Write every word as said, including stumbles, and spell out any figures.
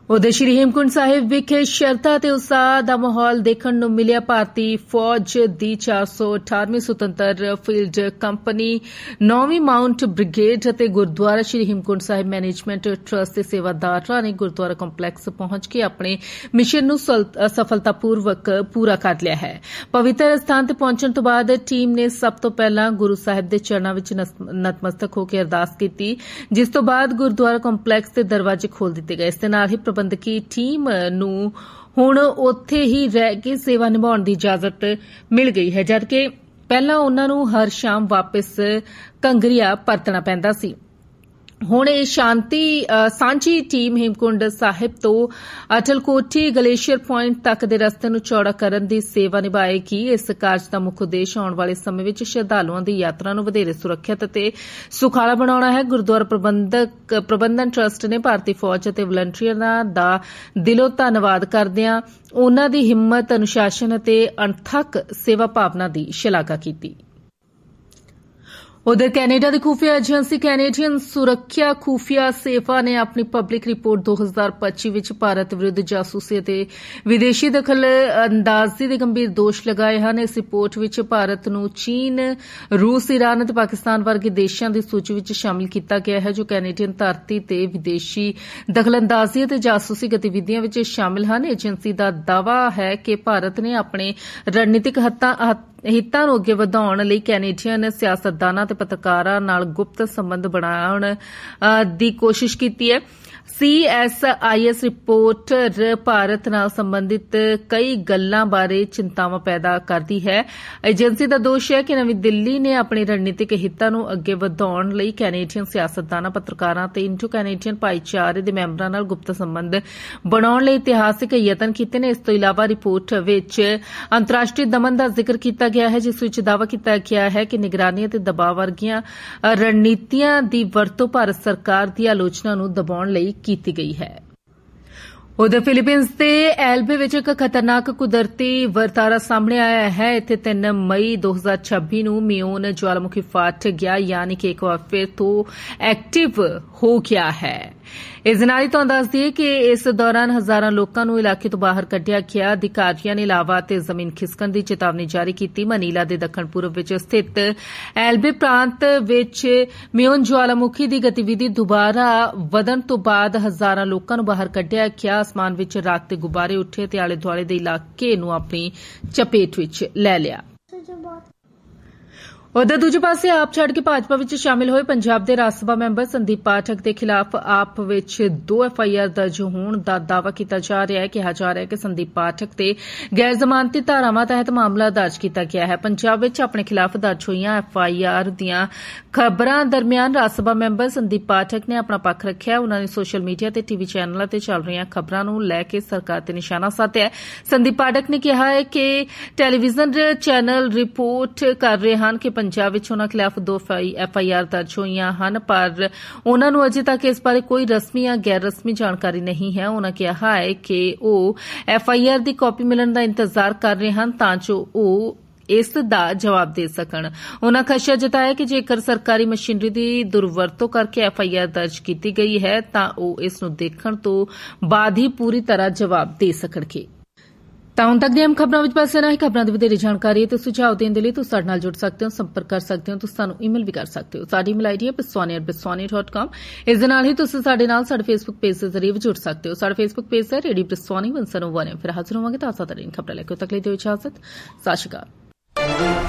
उधर श्री हेमकुंड साहिब विखे शरधा ते उत्साह दा माहौल देखण नूं मिलिया। भारती फौज दी चार सौ अठारहवीं सुतंत्र फील्ड कंपनी नौवीं माउंट ब्रिगेड ते गुरुद्वारा श्री हेमकुंड साहिब मैनेजमेंट ट्रस्ट दे सेवादारां ने गुरुद्वारा कंपलैक्स पहुंच के अपने मिशन नूं सफलतापूर्वक पूरा कर लिया है। पवित्र स्थान ते पहुंचण तो बाद टीम ने सब तो पहला गुरु साहिब दे चरणां विच नतमस्तक होकर अरदास कीती, जिस तो बाद गुरुद्वारा कंपलैक्स दे दरवाजे खोल दिते गए। इस दे नाल ही प्रबंधकी टीम नूं हुण उत्थे ही रह के सेवा निभाउण दी इजाजत मिल गई है, जबकि पहलां उन्हां नूं हर शाम वापस कंगरिया परतना पैंदा सी। हुण ਇਹ शांति सांझी टीम हेमकुंड साहिब तो अटलकोठी ग्लेशियर पॉइंट तक दे रस्ते नूं चौड़ा करन दी सेवा निभाएगी। इस कार्ज दा मुख उद्देश आउण वाले समय विच श्रद्धालुआं दी यात्रा नूं ਵਧੇਰੇ सुरੱਖਿਅਤ ਅਤੇ ਸੁਖਾਲਾ ਬਣਾਉਣਾ ਹੈ। ਗੁਰਦੁਆਰਾ ਪ੍ਰਬੰਧਕ ਪ੍ਰਬੰਧਨ ਟਰਸਟ ਨੇ ਭਾਰਤੀ ਫੌਜ ਅਤੇ ਵਲੰਟੀਅਰਾਂ ਦਾ ਦਿਲੋਂ ਧੰਨਵਾਦ ਕਰਦਿਆਂ ਉਨ੍ਹਾਂ ਦੀ ਹਿੰਮਤ, ਅਨੁਸ਼ਾਸਨ ਅਤੇ ਅਣਥੱਕ ਸੇਵਾ ਭਾਵਨਾ ਦੀ ਸ਼ਲਾਘਾ ਕੀਤੀ। उधर कैनेडा की खुफिया एजेंसी कैनेडियन सुरक्षा खुफिया सेवा ने अपनी पब्लिक रिपोर्ट दो हजार पच्ची विच भारत विरुद्ध जासूसी ते विदेशी दखल अंदाजी के गंभीर दोष लगाए हैं। इस रिपोर्ट विच भारत नूं चीन, रूस, ईरान ते पाकिस्तान वर्गे देशां दी सूची विच शामिल किया गया है, जो कैनेडियन धरती ते विदेशी दखलअंदाजी ते जासूसी गतिविधियां विच शामिल हैं। एजेंसी का दावा है कि भारत ने अपने रणनीतिक हितां नूं अगे वधाउण लई कैनेडियन सियासतदानां ते पत्रकारां नाल गुप्त संबंध बनाउण दी कोशिश कीती है। C S I S report Bharat नाल संबंधित कई गल्लां बारे चिंतावां पैदा करदी है। एजेंसी का दोष है कि नवीं दिल्ली ने अपने रणनीतिक हितां नूं अगे वधाउण लई कैनेडियन सियासतदानां, पत्रकारां ते इंडो कैनेडियन भाईचारे दे मैंबरां नाल गुप्त संबंध बनाउण लई इतिहासिक यतन कीते ने। इस तों इलावा रिपोर्ट विच अंतर्राष्ट्रीय दमन दा जिक्र कीता गया है, जिस विच दावा कीता गया है कि निगरानी ते दबाव वर्गीआं रणनीतियां दी वरतों भारत सरकार दी आलोचना नूं दबाउण लई कीती गई है। उधर फिलीपींस के एल्बे विच एक खतरनाक कुदरती वरतारा सामने आया है। इत्थे तीन मई दो हजार छब्बी नूं मियोन ज्वालामुखी फट गया, यानी कि एक बार फिर तो एक्टिव हो गया है। इस नाली तो दस दिए कि इस दौरान हजारां लोकां नूं इलाके तो बाहर कढिया गया। अधिकारियों ने लावा ते जमीन खिसकण दी चेतावनी जारी की। मनीला दे दक्षिण पूर्व विच स्थित एल्बे प्रांत विच मियोन ज्वालामुखी दी गतिविधि दुबारा वधण तो बाद हजारां लोकां नूं बाहर कढिया गया। आसमान विच राख ते गुब्बारे उठे ते आले दुआले दे इलाके नूं अपनी चपेट विच लै लिया। उधर दूजे पासे आप छड़ के भाजपा विच शामिल होए पंजाब दे राज सभा मैंबर संदीप पाठक के खिलाफ आप विच दो एफ आई आर दर्ज होने का दावा किया जा रहा है। कहा जा रहा है कि संदीप पाठक ते गैर जमानती धारावां तहत मामला दर्ज किया गया है। पंजाब विच अपने खिलाफ दर्ज होईयां एफ आई आर दियां खबरां दरमियान राज सभा मैंबर संदीप पाठक ने अपना पक्ष रखिया। उन्होंने सोशल मीडिया ते टीवी चैनलों ते चल रही खबरां नूं लैके सरकार ते निशाना साधिया। संदीप पाठक ने कहा है कि टैलीविजन चैनल रिपोर्ट कर रहे हैं कि पंजाब विच उन्हां खिलाफ दो एफ आई आर दर्ज होईयां हन, पर उन्हां नूं अजे तक इस बारे कोई रस्मी या गैर रस्मी जानकारी नहीं है। उन्हां कहा है कि ओह F I are the copy मिलण दा इंतजार कर रहे हैं तां जो ओह इस दा जवाब दे सकण। उन्हां खदशा जताया कि जेकर सरकारी मशीनरी दी दुरवरतों करके एफ आई आर दर्ज की गई है तां ओह इस नूं देखण तो बाद ही पूरी तरह जवाब दे सकणगे। ਤਾਂ ਹੁਣ ਤੱਕ ਦੀਆਂ ਖਬਰਾਂ ਵਿੱਚ ਬਸ ਇਨਾ ਹੀ। ਖਬਰਾਂ ਦੀ ਵਧੇਰੇ ਜਾਣਕਾਰੀ ਤੇ ਸੁਝਾਅ ਦੇਣ ਦੇ ਲਈ ਤੁਸੀਂ ਸਾਡੇ ਨਾਲ ਜੁੜ ਸਕਦੇ ਹੋ, ਸੰਪਰਕ ਕਰ ਸਕਦੇ ਹੋ। ਤੁਸੀਂ ਸਾਨੂੰ ਈਮੇਲ ਵੀ ਕਰ ਸਕਦੇ ਹੋ। ਸਾਡੀ ਈਮੇਲ ਆਈਡੀ ਹੈ ਬਿਸਵਾਨੀ ਐਟ ਬਿਸਵਾਨੀ ਡਾਟ ਕਾਮ। ਇਸ ਦੇ ਨਾਲ ਹੀ ਤੁਸੀਂ ਸਾਡੇ ਨਾਲ ਸਾਡੇ ਫੇਸਬੁੱਕ ਪੇਜ ਦੇ ਜ਼ਰੀਏ ਵੀ ਜੁੜ ਸਕਦੇ ਹੋ। ਸਾਡਾ ਫੇਸਬੁੱਕ ਪੇਜ ਹੈ ਰੇਡੀਓ ਬਿਸਵਾਨੀ ਇੱਕ ਸੌ ਇੱਕ। ਫਿਰ ਹਾਜ਼ਰ ਹੋਵਾਂਗੇ ਤਾਂ ਤਾਜ਼ਾ ਤਰੀਨ ਖਬਰਾਂ ਲੈ ਕੇ। ਤੱਕ ਲਈ ਦਿਓ ਇਜਾਜ਼ਤ। ਸਤਿ ਸ਼੍ਰੀ ਅਕਾਲ।